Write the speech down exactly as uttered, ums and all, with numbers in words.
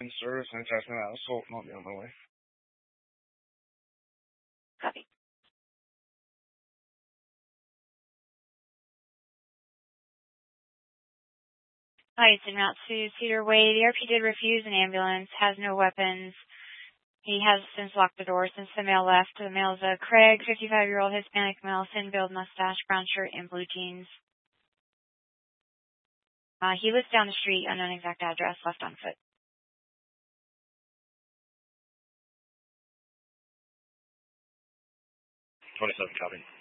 in service and attachment out assault, not be on my way. Copy. Hi, it's en route to Cedar Way. The R P did refuse an ambulance, has no weapons. He has since locked the door since the male left. The male's a Craig, fifty-five-year-old Hispanic male, thin-build mustache, brown shirt, and blue jeans. Uh, he lives down the street, unknown exact address, left on foot. twenty-seven, copy.